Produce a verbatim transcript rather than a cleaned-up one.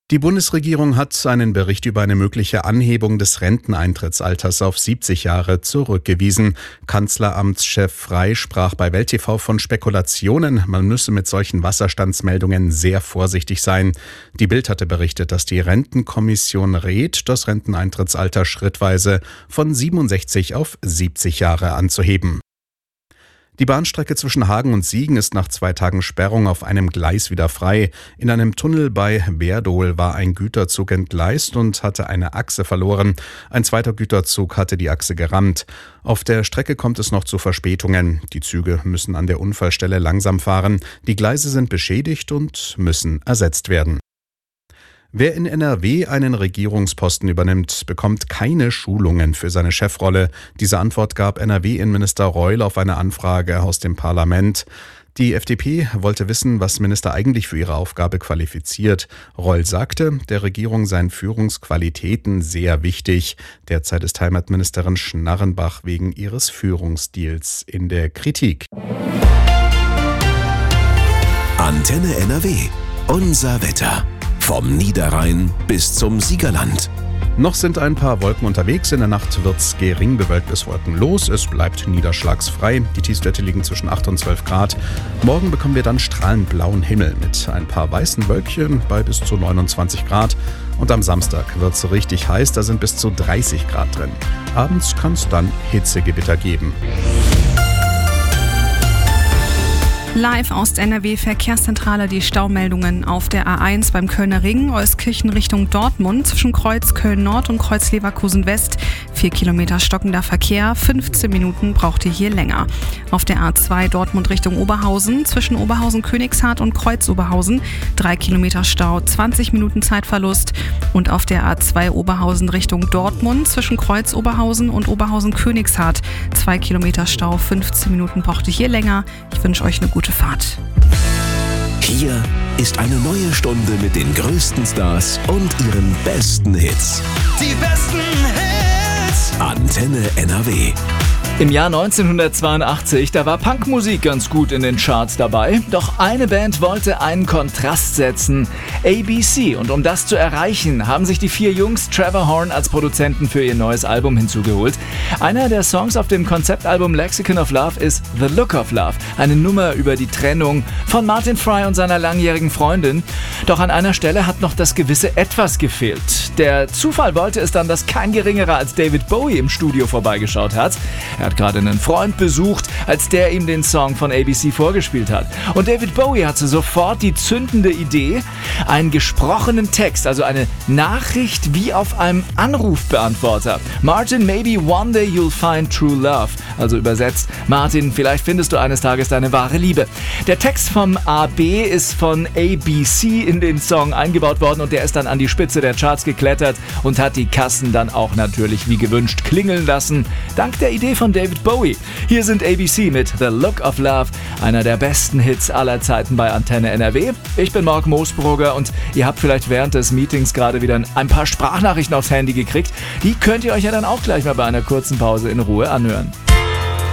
Die Bundesregierung hat einen Bericht über eine mögliche Anhebung des Renteneintrittsalters auf siebzig Jahre zurückgewiesen. Kanzleramtschef Frey sprach bei Welt T V von Spekulationen. Man müsse mit solchen Wasserstandsmeldungen sehr vorsichtig sein. Die Bild hatte berichtet, dass die Rentenkommission rät, das Renteneintrittsalter schrittweise von siebenundsechzig auf siebzig Jahre anzuheben. Die Bahnstrecke zwischen Hagen und Siegen ist nach zwei Tagen Sperrung auf einem Gleis wieder frei. In einem Tunnel bei Werdohl war ein Güterzug entgleist und hatte eine Achse verloren. Ein zweiter Güterzug hatte die Achse gerammt. Auf der Strecke kommt es noch zu Verspätungen. Die Züge müssen an der Unfallstelle langsam fahren. Die Gleise sind beschädigt und müssen ersetzt werden. Wer in N R W einen Regierungsposten übernimmt, bekommt keine Schulungen für seine Chefrolle. Diese Antwort gab N R W-Innenminister Reul auf eine Anfrage aus dem Parlament. Die F D P wollte wissen, was Minister eigentlich für ihre Aufgabe qualifiziert. Reul sagte, der Regierung seien Führungsqualitäten sehr wichtig. Derzeit ist Heimatministerin Schnarrenbach wegen ihres Führungsstils in der Kritik. Antenne N R W. Unser Wetter. Vom Niederrhein bis zum Siegerland. Noch sind ein paar Wolken unterwegs. In der Nacht wird's gering bewölkt bis wolkenlos. Es bleibt niederschlagsfrei. Die Tiefstwerte liegen zwischen acht und zwölf Grad. Morgen bekommen wir dann strahlend blauen Himmel mit ein paar weißen Wölkchen bei bis zu neunundzwanzig Grad. Und am Samstag wird's richtig heiß. Da sind bis zu dreißig Grad drin. Abends kann es dann Hitzegewitter geben. Live aus der N R W-Verkehrszentrale die Staumeldungen auf der A eins beim Kölner Ring, Euskirchen Richtung Dortmund, zwischen Kreuz Köln-Nord und Kreuz Leverkusen-West. Vier Kilometer stockender Verkehr, fünfzehn Minuten braucht ihr hier länger. Auf der A zwei Dortmund Richtung Oberhausen, zwischen Oberhausen-Königshardt und Kreuz Oberhausen. Drei Kilometer Stau, zwanzig Minuten Zeitverlust. Und auf der A zwei Oberhausen Richtung Dortmund, zwischen Kreuz Oberhausen und Oberhausen-Königshardt. Zwei Kilometer Stau, fünfzehn Minuten braucht ihr hier länger. Ich wünsche euch eine gute Fahrt. Hier ist eine neue Stunde mit den größten Stars und ihren besten Hits. Die besten Hits. Antenne N R W. Im Jahr neunzehnhundertzweiundachtzig, da war Punkmusik ganz gut in den Charts dabei. Doch eine Band wollte einen Kontrast setzen, A B C. Und um das zu erreichen, haben sich die vier Jungs Trevor Horn als Produzenten für ihr neues Album hinzugeholt. Einer der Songs auf dem Konzeptalbum Lexicon of Love ist The Look of Love, eine Nummer über die Trennung von Martin Fry und seiner langjährigen Freundin. Doch an einer Stelle hat noch das gewisse Etwas gefehlt. Der Zufall wollte es dann, dass kein Geringerer als David Bowie im Studio vorbeigeschaut hat. Er hat gerade einen Freund besucht, als der ihm den Song von A B C vorgespielt hat. Und David Bowie hatte sofort die zündende Idee, einen gesprochenen Text, also eine Nachricht wie auf einem Anrufbeantworter. Martin, maybe one day you'll find true love. Also übersetzt, Martin, vielleicht findest du eines Tages deine wahre Liebe. Der Text vom A B ist von A B C in den Song eingebaut worden und der ist dann an die Spitze der Charts geklettert und hat die Kassen dann auch natürlich wie gewünscht klingeln lassen. Dank der Idee von David Bowie. Hier sind A B C mit The Look of Love, einer der besten Hits aller Zeiten bei Antenne N R W. Ich bin Marc Moosbrugger und ihr habt vielleicht während des Meetings gerade wieder ein paar Sprachnachrichten aufs Handy gekriegt. Die könnt ihr euch ja dann auch gleich mal bei einer kurzen Pause in Ruhe anhören.